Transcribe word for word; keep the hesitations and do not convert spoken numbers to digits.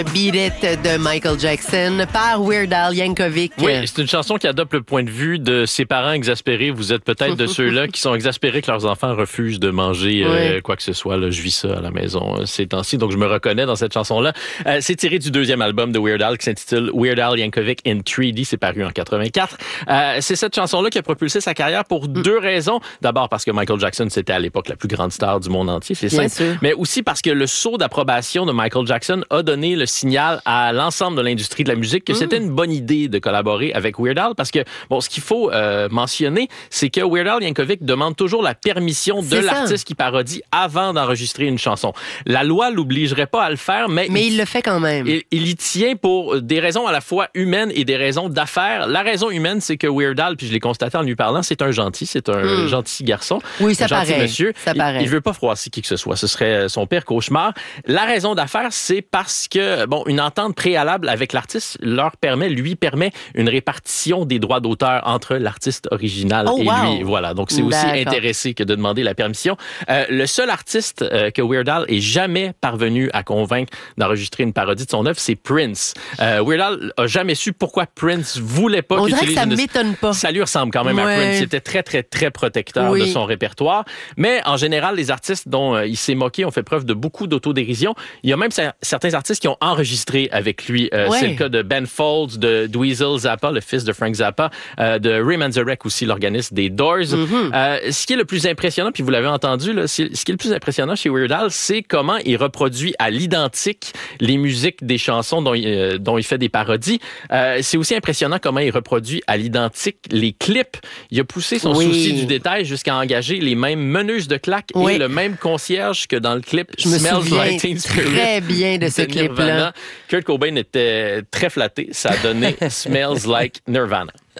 Beat It de Michael Jackson par Weird Al Yankovic. Oui, c'est une chanson qui adopte le point de vue de ses parents exaspérés. Vous êtes peut-être de ceux-là qui sont exaspérés que leurs enfants refusent de manger euh, oui. quoi que ce soit. Là, je vis ça à la maison euh, ces temps-ci, donc je me reconnais dans cette chanson-là. Euh, c'est tiré du deuxième album de Weird Al qui s'intitule Weird Al Yankovic in trois D. C'est paru en quatre-vingt-quatre. Euh, c'est cette chanson-là qui a propulsé sa carrière pour mm. deux raisons. D'abord parce que Michael Jackson, c'était à l'époque la plus grande star du monde entier, c'est Bien simple. sûr. Mais aussi parce que le saut d'approbation de Michael Jackson a donné le signal à l'ensemble de l'industrie de la musique que mmh. c'était une bonne idée de collaborer avec Weird Al parce que, bon, ce qu'il faut euh, mentionner, c'est que Weird Al Yankovic demande toujours la permission de c'est l'artiste ça. qui parodie avant d'enregistrer une chanson. La loi l'obligerait pas à le faire, mais... Mais il, il le fait quand même. Il, il y tient pour des raisons à la fois humaines et des raisons d'affaires. La raison humaine, c'est que Weird Al, puis je l'ai constaté en lui parlant, c'est un gentil, c'est un mmh. gentil garçon. Oui, ça un gentil paraît. monsieur. Ça il, paraît. Il veut pas froisser qui que ce soit. Ce serait son pire cauchemar. La raison d'affaires, c'est parce que, bon, une entente préalable avec l'artiste leur permet, lui permet une répartition des droits d'auteur entre l'artiste original oh, et wow. lui. Voilà. Donc, c'est aussi D'accord. intéressé que de demander la permission. Euh, le seul artiste euh, que Weird Al ait jamais parvenu à convaincre d'enregistrer une parodie de son œuvre, c'est Prince. Euh, Weird Al a jamais su pourquoi Prince voulait pas On qu'il dirait que utilise ça une... m'étonne pas. Ça lui ressemble quand même ouais. à Prince. Il était très, très, très protecteur oui. de son répertoire. Mais en général, les artistes dont euh, il s'est moqué ont fait preuve de beaucoup d'autodérision. Il y a même sa- certains artistes qui ont enregistré avec lui. Euh, ouais. C'est le cas de Ben Folds, de Dweezil Zappa, le fils de Frank Zappa, euh, de Ray Manzarek aussi, l'organiste des Doors. Mm-hmm. Euh, ce qui est le plus impressionnant, puis vous l'avez entendu, là, c'est, ce qui est le plus impressionnant chez Weird Al, c'est comment il reproduit à l'identique les musiques des chansons dont il, euh, dont il fait des parodies. Euh, c'est aussi impressionnant comment il reproduit à l'identique les clips. Il a poussé son oui. souci du détail jusqu'à engager les mêmes meneuses de claques oui. et le même concierge que dans le clip Je me Smells souviens Like Teen Spirit. Très bien de ce clip-là. Kurt Cobain était très flatté. Ça a donné Smells Like Nirvana.